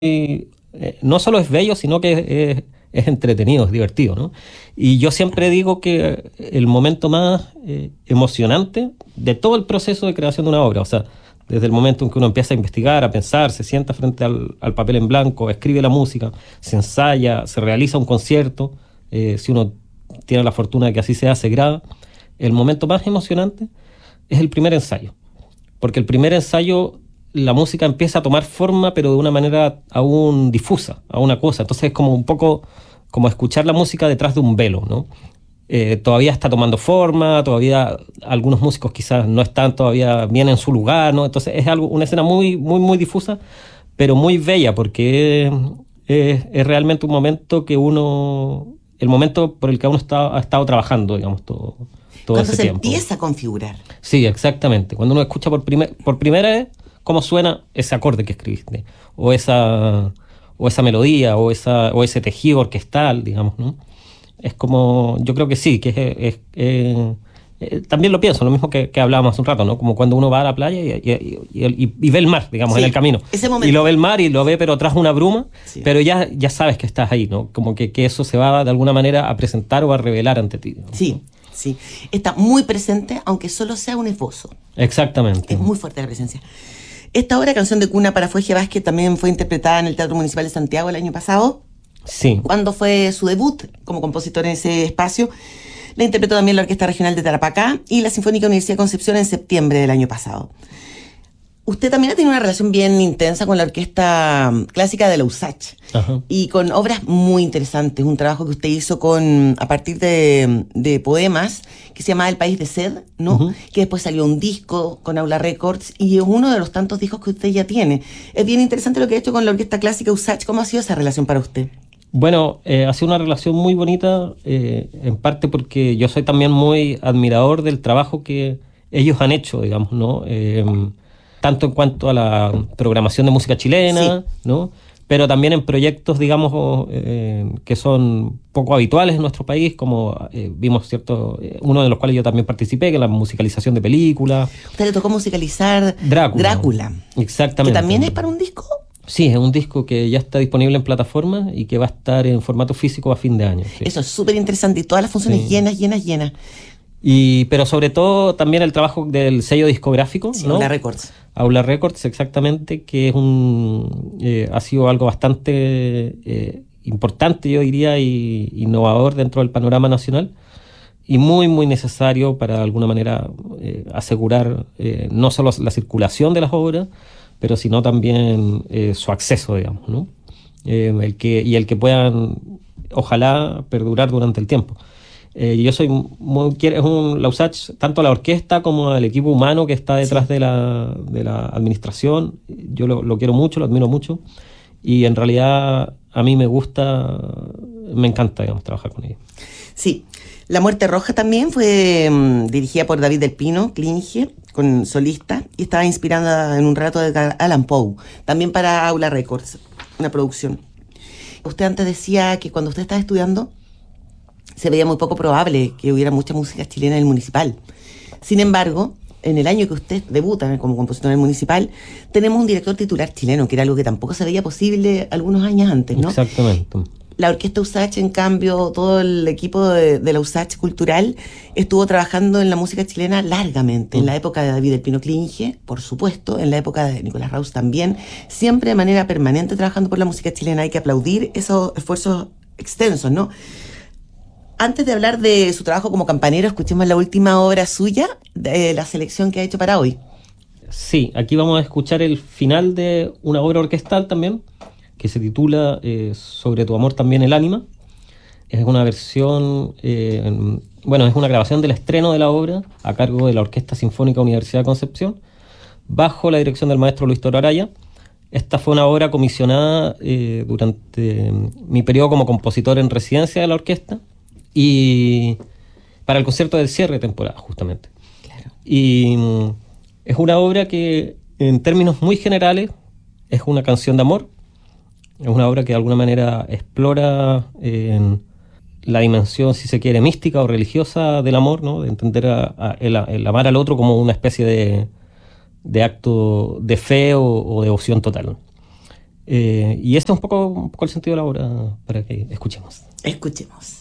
no solo es bello, sino que es entretenido, es divertido, ¿no? Y yo siempre digo que el momento más emocionante de todo el proceso de creación de una obra, o sea, desde el momento en que uno empieza a investigar, a pensar, se sienta frente al papel en blanco, escribe la música, se ensaya, se realiza un concierto, si uno tiene la fortuna de que así sea, se graba, el momento más emocionante es el primer ensayo, porque el primer ensayo la música empieza a tomar forma, pero de una manera aún difusa, a una cosa. Entonces es como un poco como escuchar la música detrás de un velo, ¿no? Todavía está tomando forma, todavía algunos músicos quizás no están todavía bien en su lugar, ¿no? Entonces es algo, una escena muy, muy, muy difusa, pero muy bella, porque es realmente un momento que el momento por el que uno ha estado trabajando, digamos, todo Cuando ese se tiempo. empieza a configurar. Sí, exactamente. Cuando uno escucha por primera vez cómo suena ese acorde que escribiste, o esa melodía, o ese tejido orquestal, digamos, ¿no? Es como, yo creo que sí, que también lo pienso, lo mismo que hablábamos hace un rato, ¿no? Como cuando uno va a la playa y ve el mar, digamos, Sí, en el camino. ese momento. Y lo ve el mar y lo ve, pero tras una bruma, Sí. pero ya sabes que estás ahí, ¿no? Como que eso se va de alguna manera a presentar o a revelar ante ti, ¿no? Sí, sí. Está muy presente, aunque solo sea un esbozo. Exactamente. Es muy fuerte la presencia. Esta obra, Canción de Cuna para Fuege Vázquez, también fue interpretada en el Teatro Municipal de Santiago el año pasado. Sí. Cuando fue su debut como compositor en ese espacio. La interpretó también la Orquesta Regional de Tarapacá y la Sinfónica Universidad de Concepción en septiembre del año pasado. Usted también ha tenido una relación bien intensa con la Orquesta Clásica de la USACH. Ajá. Y con obras muy interesantes. Un trabajo que usted hizo a partir de poemas que se llamaba El País de Sed, ¿no? Uh-huh. Que después salió un disco con Aula Records y es uno de los tantos discos que usted ya tiene. Es bien interesante lo que ha hecho con la Orquesta Clásica USACH. ¿Cómo ha sido esa relación para usted? Bueno, ha sido una relación muy bonita, en parte porque yo soy también muy admirador del trabajo que ellos han hecho, digamos, ¿no? Tanto en cuanto a la programación de música chilena, sí, ¿no? Pero también en proyectos, digamos, que son poco habituales en nuestro país, como vimos, ¿cierto? Uno de los cuales yo también participé, que es la musicalización de películas. ¿Usted le tocó musicalizar Drácula? Exactamente. ¿Que también es para un disco? Sí, es un disco que ya está disponible en plataformas y que va a estar en formato físico a fin de año. Sí. Eso es súper interesante y todas las funciones, sí, llenas. Pero sobre todo también el trabajo del sello discográfico, sí, ¿no? Aula Records. Aula Records, exactamente, que es ha sido algo bastante importante, yo diría, y innovador dentro del panorama nacional y muy, muy necesario para de alguna manera asegurar no solo la circulación de las obras, pero sino también su acceso, digamos, ¿no? El que puedan, ojalá, perdurar durante el tiempo. Yo soy la USACH, tanto la orquesta como el equipo humano que está detrás, sí, de la administración. Yo lo quiero mucho, lo admiro mucho, y en realidad a mí me encanta, digamos, trabajar con ellos. Sí. La Muerte Roja también fue dirigida por David del Pino, Klinge, con solista, y estaba inspirada en un relato de Allan Poe, también para Aula Records, una producción. Usted antes decía que cuando usted estaba estudiando se veía muy poco probable que hubiera mucha música chilena en el municipal. Sin embargo, en el año que usted debuta como compositor en el municipal, tenemos un director titular chileno, que era algo que tampoco se veía posible algunos años antes, ¿no? Exactamente. La Orquesta USACH, en cambio, todo el equipo de la USACH Cultural estuvo trabajando en la música chilena largamente, en la época de David del Pino Klinge, por supuesto, en la época de Nicolás Raus también, siempre de manera permanente trabajando por la música chilena. Hay que aplaudir esos esfuerzos extensos, ¿no? Antes de hablar de su trabajo como campanero, escuchemos la última obra suya, de la selección que ha hecho para hoy. Sí, aquí vamos a escuchar el final de una obra orquestal también, que se titula Sobre tu amor también el ánima. Es una versión, es una grabación del estreno de la obra a cargo de la Orquesta Sinfónica Universidad de Concepción, bajo la dirección del maestro Luis Toro Araya. Esta fue una obra comisionada durante mi periodo como compositor en residencia de la orquesta y para el concierto del cierre de temporada, justamente. Claro. Y es una obra que, en términos muy generales, es una canción de amor. Es una obra que de alguna manera explora la dimensión, si se quiere, mística o religiosa del amor, ¿no? De entender el amar al otro como una especie de acto de fe o devoción total. Y ese es un poco el sentido de la obra para que escuchemos. Escuchemos.